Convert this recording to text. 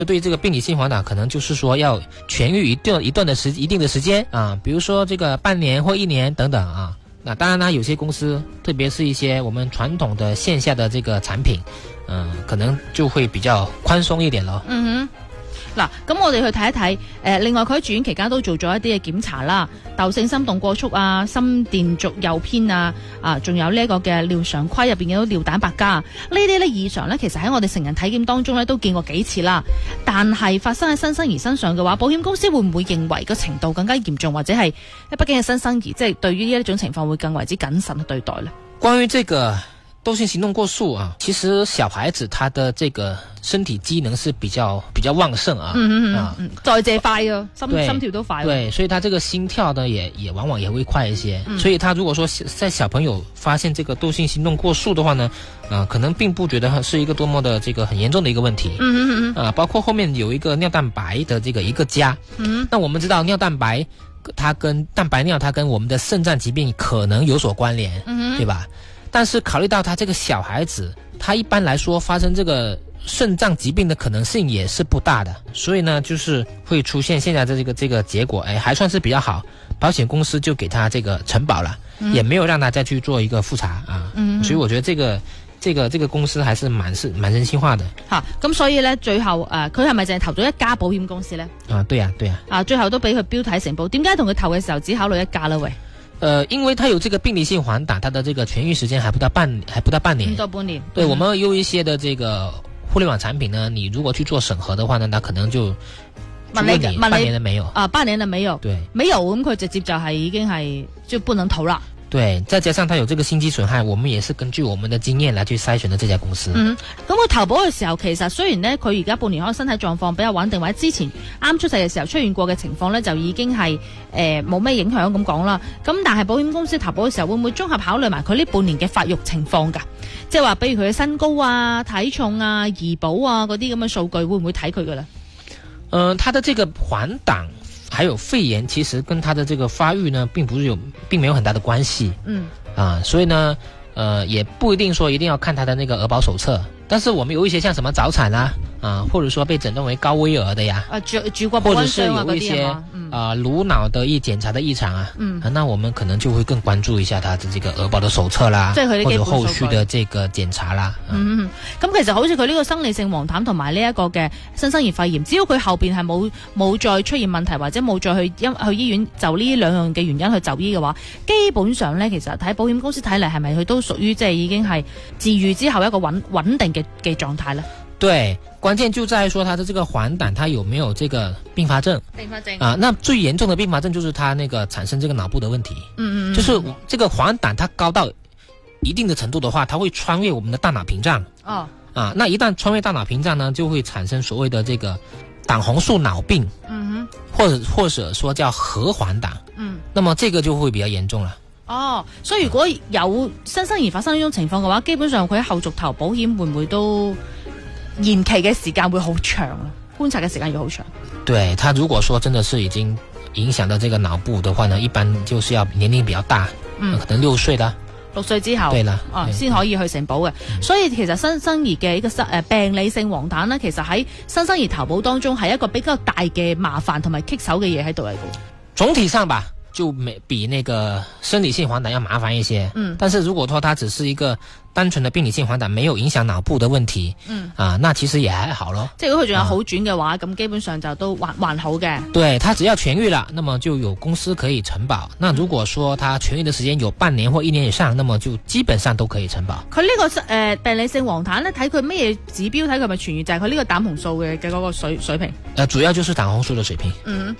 对这个病理性黄疸可能就是说要痊愈一定的时间啊，比如说这个半年或1年等等啊。那当然呢，有些公司，特別是一些我們傳統的線下的這個產品，可能就會比較寬鬆一點咯。 嗯哼。嗱，咁我哋去睇一睇，另外佢喺住院期間都做咗一啲嘅檢查啦，竇性心動過速啊，心電軸誘偏啊，仲有呢一個嘅尿常規入邊嘅尿蛋白加，呢啲咧異常咧，其實喺我哋成人體檢當中咧都見過幾次啦。但係發生喺新生兒身上嘅話，保險公司會唔會認為個程度更加嚴重，或者係畢竟係新生兒，即係對於呢一種情況會更為之謹慎去對待呢？ 關於這個竇性行動過速啊，其實小孩子他的這個身體機能是比較旺盛啊， 再借快啊，心跳都快。 對，所以他這個心跳呢也往往也會快一些。所以他如果說在小朋友發現這個竇性行動過速的話呢，可能並不覺得是一個多麼的這個很嚴重的一個問題。包括後面有一個尿蛋白的這個一個加。那我們知道尿蛋白它跟蛋白尿它跟我們的腎臟疾病可能有所關聯，對吧？但是考慮到他這個小孩子，他一般來說發生這個腎臟疾病的可能性也是不大的，所以呢，就是會出現現在的這個結果，還算是比較好。保險公司就給他這個承保了，也沒有讓他再去做一個複查啊。所以我覺得這個公司還是蠻人性化的。 咁所以呢，最後佢係咪淨係投咗一家保險公司呢？ 對啊。 最後都俾佢標體承保，點解同佢投嘅時候只考慮一家呢？喂？ 因為它有這個病理性黃疸，它的這個痊愈時間還不到半年。 到半年。 對，我們有一些的這個互聯網產品呢，你如果去做審核的話呢，那可能就問你半年的沒有。 半年的沒有。對，沒有咁佢直接就係已經係就不能投啦。對， 再加上它有這個心肌損害，我們也是根據我們的經驗來去篩選的這家公司。 咁佢投保嘅時候，其實雖然呢，佢而家半年可能身體狀況比較穩定，或者之前啱出世嘅時候出現過嘅情況呢，就已經係冇咩影響咁講啦。咁但係保險公司投保嘅時候，會唔會綜合考慮埋佢呢半年嘅發育情況㗎？即係話，比如佢嘅身高啊、體重啊、兒保啊嗰啲咁嘅數據，會唔會睇佢㗎咧？ 他的這個黃疸還有肺炎，其實跟他的這個發育呢，並沒有很大的關係。所以呢，也不一定說一定要看他的那個兒保手冊。但是我們有一些像什麼早產或者說被診斷為高危兒的呀，或者是有一些顱腦的檢查的異常那我們可能就會更關注一下他的這個兒保的手冊啦，或者後續的這個檢查啦。 咁其實好似佢呢個生理性黃疸同埋呢一個嘅新生兒肺炎，只要佢後邊係冇再出現問題，或者冇再去醫院就呢兩樣嘅原因去就醫嘅話，基本上呢，其實睇保險公司睇嚟係咪佢都屬於即係已經係治癒之後一個穩定嘅狀態呢？ 對，關鍵就在於說它的這個黃疸，它有沒有這個併發症？那最嚴重的併發症就是它那個產生這個腦部的問題。就是這個黃疸它高到一定的程度的話，它會穿越我們的大腦屏障。那一旦穿越大腦屏障呢，就會產生所謂的這個膽紅素腦病。或者說叫核黃疸。那麼這個就會比較嚴重了。 所以如果有新生兒發生呢種情況嘅話，基本上佢喺後續投保險會唔會都延期嘅時間會好長啊？觀察嘅時間要好長。 對，他如果說真的是已經影響到這個腦部的話呢，一般就是要年齡比較大，可能6歲啦，6歲之後，對啦， 先可以去承保嘅。所以其實新生兒嘅一個病理性黃疸呢，其實喺新生兒投保當中係一個比較大嘅麻煩同埋棘手嘅嘢喺度嚟嘅。 總體上吧，就比那個生理性黃疸要麻煩一些。但是如果說它只是一個單純的病理性黃疸，沒有影響腦部的問題，那其實也還好咯。 即係如果佢仲有好轉嘅話，咁基本上就都還好嘅。 對，它只要痊愈了，那麼就有公司可以承保。那如果說它痊愈的時間有半年或1年以上，那麼就基本上都可以承保。 佢呢個病理性黃疸咧，睇佢咩指標睇佢咪痊愈，就係佢呢個膽紅素嘅嗰個水平。 主要就是膽紅素的水平。